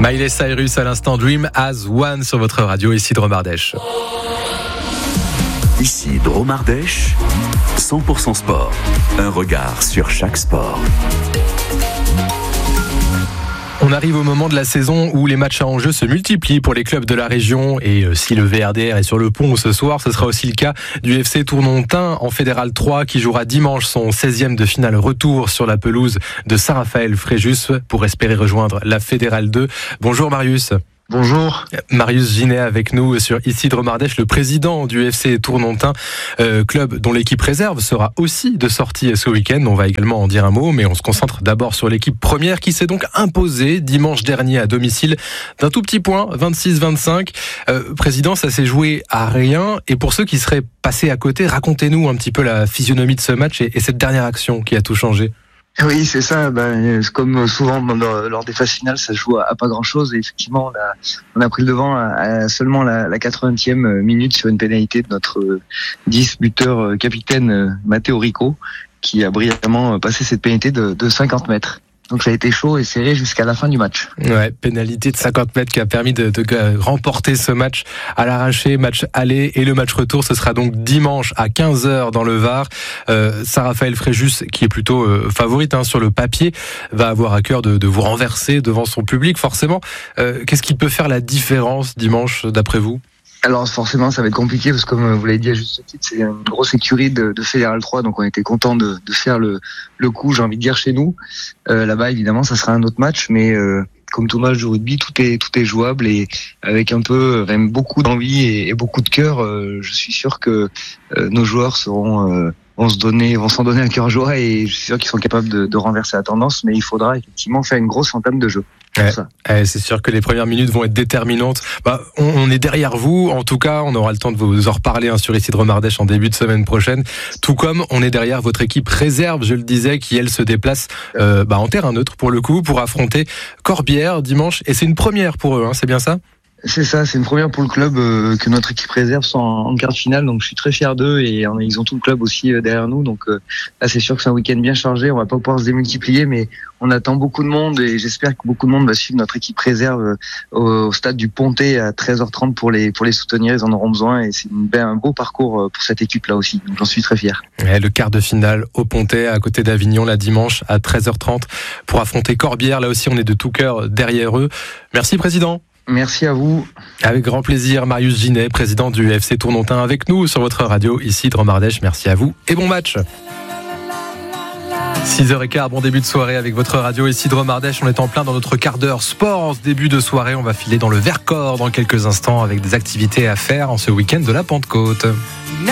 Miley Cyrus à l'instant, Dream as One sur votre radio, ici Drôme Ardèche. Ici Drôme Ardèche, 100% sport. Un regard sur chaque sport. On arrive au moment de la saison où les matchs à enjeu se multiplient pour les clubs de la région. Et si le VRDR est sur le pont ce soir, ce sera aussi le cas du FC Tournontin en Fédéral 3 qui jouera dimanche son 16e de finale retour sur la pelouse de Saint-Raphaël-Fréjus pour espérer rejoindre la Fédéral 2. Bonjour Marius. Bonjour. Marius Ginet avec nous sur ici Drôme Ardèche, le président du FC Tournontin, club dont l'équipe réserve sera aussi de sortie ce week-end. On va également en dire un mot, mais on se concentre d'abord sur l'équipe première qui s'est donc imposée dimanche dernier à domicile d'un tout petit point, 26-25. Président, ça s'est joué à rien. Et pour ceux qui seraient passés à côté, racontez-nous un petit peu la physionomie de ce match et cette dernière action qui a tout changé. Oui, c'est ça. Comme souvent lors des phases finales, ça se joue à pas grand-chose. Et effectivement, on a pris le devant à seulement la 80e minute sur une pénalité de notre 10 buteur capitaine Matteo Rico, qui a brillamment passé cette pénalité de 50 mètres. Donc ça a été chaud et serré jusqu'à la fin du match. Ouais, pénalité de 50 mètres qui a permis de remporter ce match à l'arraché, match aller et le match retour. Ce sera donc dimanche à 15h dans le Var. Saint-Raphaël-Fréjus, qui est plutôt favorite sur le papier, va avoir à cœur de vous renverser devant son public forcément. Qu'est-ce qui peut faire la différence dimanche d'après vous ? Alors forcément ça va être compliqué parce que comme vous l'avez dit à juste titre, c'est une grosse écurie de Fédéral 3, donc on était content de faire le coup, j'ai envie de dire, chez nous. Là-bas évidemment ça sera un autre match, mais comme tout match de rugby, tout est jouable et avec un peu même beaucoup d'envie et beaucoup de cœur, je suis sûr que nos joueurs vont s'en donner un cœur joie et je suis sûr qu'ils sont capables de renverser la tendance, mais il faudra effectivement faire une grosse entame de jeu. C'est sûr que les premières minutes vont être déterminantes. On est derrière vous, en tout cas on aura le temps de vous en reparler sur ici Drôme Ardèche en début de semaine prochaine, tout comme on est derrière votre équipe réserve, je le disais, qui elle se déplace en terrain neutre pour le coup, pour affronter Corbière dimanche, et c'est une première pour eux, c'est bien ça ? C'est ça, c'est une première pour le club que notre équipe réserve soit en quart de finale, donc je suis très fier d'eux et ils ont tout le club aussi derrière nous, donc là c'est sûr que c'est un week-end bien chargé, on va pas pouvoir se démultiplier, mais on attend beaucoup de monde et j'espère que beaucoup de monde va suivre notre équipe réserve au stade du Pontet à 13h30 pour les soutenir, ils en auront besoin et c'est un beau parcours pour cette équipe là aussi, donc j'en suis très fier. Le quart de finale au Pontet à côté d'Avignon la dimanche à 13h30 pour affronter Corbière, là aussi on est de tout cœur derrière eux. Merci président. Merci à vous. Avec grand plaisir, Marius Ginet, président du FC Tournontin, avec nous sur votre radio, ici Drôme Ardèche. Merci à vous et bon match. 6h15, bon début de soirée avec votre radio, ici Drôme Ardèche. On est en plein dans notre quart d'heure sport en ce début de soirée. On va filer dans le Vercors dans quelques instants avec des activités à faire en ce week-end de la Pentecôte.